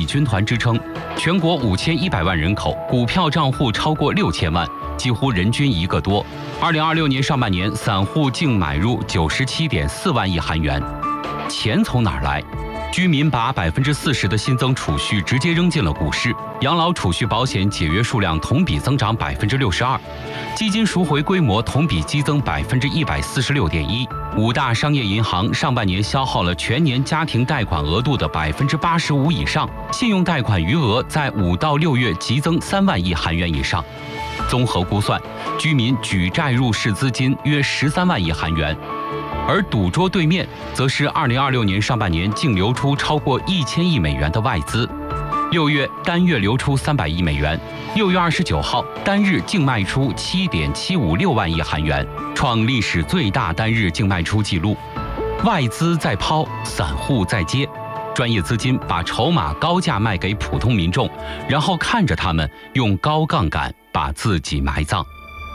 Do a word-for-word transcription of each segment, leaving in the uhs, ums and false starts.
军团之称，全国五千一百万人口，股票账户超过六千万，几乎人均一个多。二零二六年上半年，散户净买入九十七点四万亿韩元，钱从哪儿来？居民把百分之四十的新增储蓄直接扔进了股市，养老储蓄保险解约数量同比增长百分之六十二，基金赎回规模同比激增百分之一百四十六点一。五大商业银行上半年消耗了全年家庭贷款额度的百分之八十五以上，信用贷款余额在五到六月急增三万亿韩元以上。综合估算，居民举债入市资金约十三万亿韩元。而赌桌对面，则是二零二六年上半年净流出超过一千亿美元的外资，六月单月流出三百亿美元，六月二十九号单日净卖出七点七五六万亿韩元，创历史最大单日净卖出纪录。外资在抛，散户在接，专业资金把筹码高价卖给普通民众，然后看着他们用高杠杆把自己埋葬。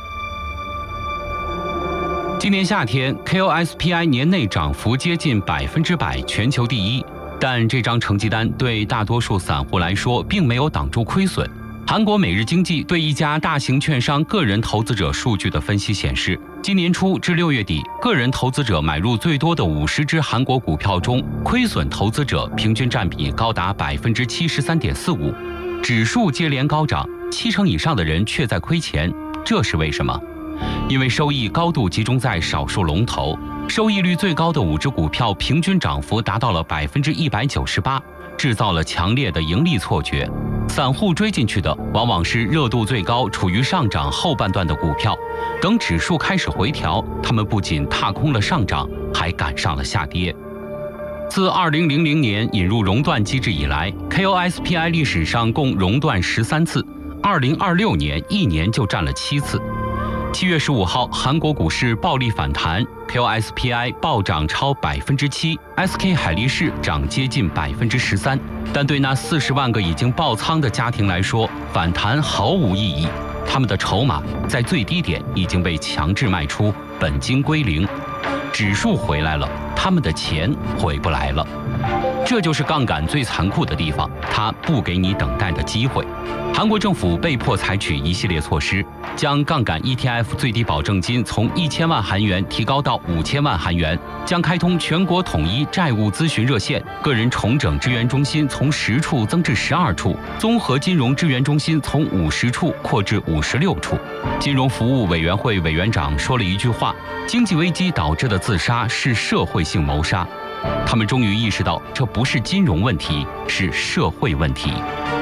今年夏天 K O S P I 年内涨幅接近百分之百，全球第一。但这张成绩单对大多数散户来说，并没有挡住亏损。韩国每日经济对一家大型券商个人投资者数据的分析显示，今年初至六月底，个人投资者买入最多的五十只韩国股票中，亏损投资者平均占比高达百分之七十三点四五，指数接连高涨，七成以上的人却在亏钱，这是为什么？因为收益高度集中在少数龙头，收益率最高的五只股票平均涨幅达到了百分之一百九十八，制造了强烈的盈利错觉。散户追进去的往往是热度最高、处于上涨后半段的股票，等指数开始回调，他们不仅踏空了上涨，还赶上了下跌。自二零零零年引入熔断机制以来 ，K O S P I 历史上共熔断十三次，二零二六年一年就占了七次。七月十五号，韩国股市暴力反弹 ，K O S P I 暴涨超百分之七 ，S K 海力士涨接近百分之十三。但对那四十万个已经爆仓的家庭来说，反弹毫无意义。他们的筹码在最低点已经被强制卖出，本金归零。指数回来了，他们的钱回不来了。这就是杠杆最残酷的地方，它不给你等待的机会。韩国政府被迫采取一系列措施，将杠杆 E T F 最低保证金从一千万韩元提高到五千万韩元，将开通全国统一债务咨询热线，个人重整支援中心从十处增至十二处，综合金融支援中心从五十处扩至五十六处。金融服务委员会委员长说了一句话：经济危机导致的自杀是社会性谋杀。他们终于意识到，这不是金融问题，是社会问题。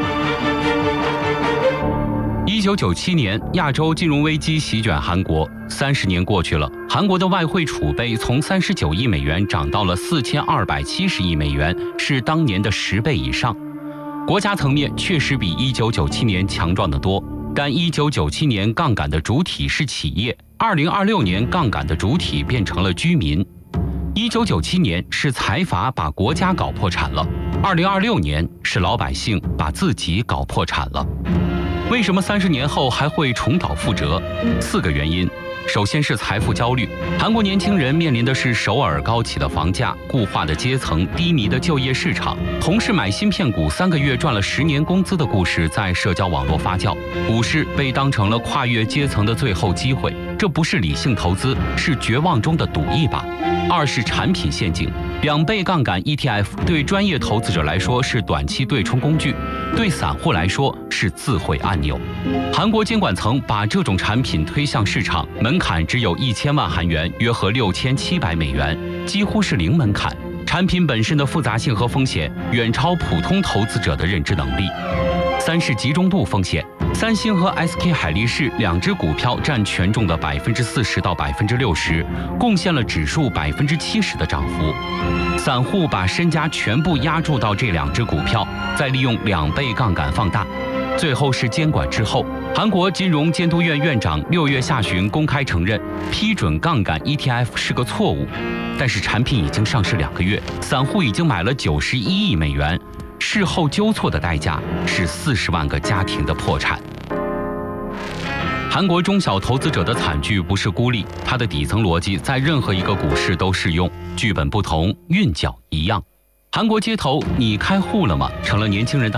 一九九七年，亚洲金融危机席卷韩国。三十年过去了，韩国的外汇储备从三十九亿美元涨到了四千二百七十亿美元，是当年的十倍以上。国家层面确实比一九九七年强壮得多，但一九九七年杠杆的主体是企业，二零二六年杠杆的主体变成了居民。一九九七年是财阀把国家搞破产了，二零二六年是老百姓把自己搞破产了。为什么三十年后还会重蹈覆辙？四个原因。首先是财富焦虑，韩国年轻人面临的是首尔高企的房价、固化的阶层、低迷的就业市场。同事买芯片股三个月赚了十年工资的故事在社交网络发酵，股市被当成了跨越阶层的最后机会。这不是理性投资，是绝望中的赌一把。二是产品陷阱，两倍杠杆 E T F 对专业投资者来说是短期对冲工具，对散户来说是自毁按钮。韩国监管层把这种产品推向市场，门槛只有一千万韩元，约合六千七百美元，几乎是零门槛。产品本身的复杂性和风险远超普通投资者的认知能力。三是集中度风险，三星和 S K 海力士两只股票占权重的百分之四十到百分之六十，贡献了指数百分之七十的涨幅。散户把身家全部押注到这两只股票，再利用两倍杠杆放大。最后是监管之后，韩国金融监督院院长六月下旬公开承认，批准杠杆 E T F 是个错误。但是产品已经上市两个月，散户已经买了九十一亿美元。事后纠错的代价是四十万个家庭的破产。韩国中小投资者的惨剧不是孤立，它的底层逻辑在任何一个股市都适用，剧本不同，韵脚一样。韩国街头，你开户了吗？成了年轻人的